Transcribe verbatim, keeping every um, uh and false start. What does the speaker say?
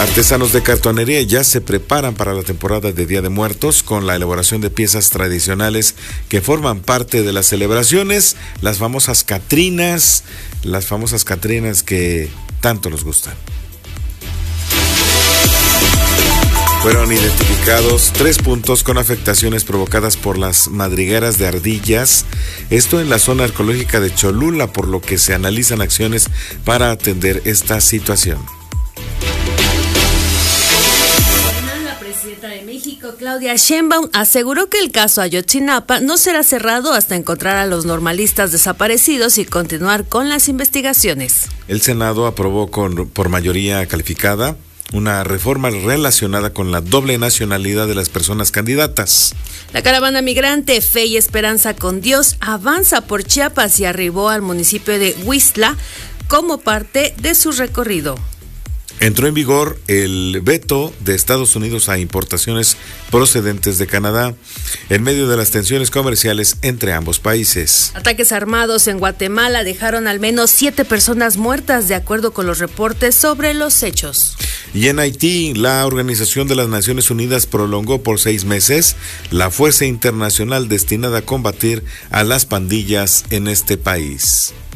Artesanos de cartonería ya se preparan para la temporada de Día de Muertos con la elaboración de piezas tradicionales que forman parte de las celebraciones, las famosas catrinas, las famosas catrinas que tanto nos gustan. Fueron identificados tres puntos con afectaciones provocadas por las madrigueras de ardillas, esto en la zona arqueológica de Cholula, por lo que se analizan acciones para atender esta situación. La presidenta de México, Claudia Sheinbaum, aseguró que el caso Ayotzinapa no será cerrado hasta encontrar a los normalistas desaparecidos y continuar con las investigaciones. El Senado aprobó con, por mayoría calificada una reforma relacionada con la doble nacionalidad de las personas candidatas. La caravana migrante Fe y Esperanza con Dios avanza por Chiapas y arribó al municipio de Huixtla como parte de su recorrido. Entró en vigor el veto de Estados Unidos a importaciones procedentes de Canadá en medio de las tensiones comerciales entre ambos países. Ataques armados en Guatemala dejaron al menos siete personas muertas, de acuerdo con los reportes sobre los hechos. Y en Haití, la Organización de las Naciones Unidas prolongó por seis meses la fuerza internacional destinada a combatir a las pandillas en este país.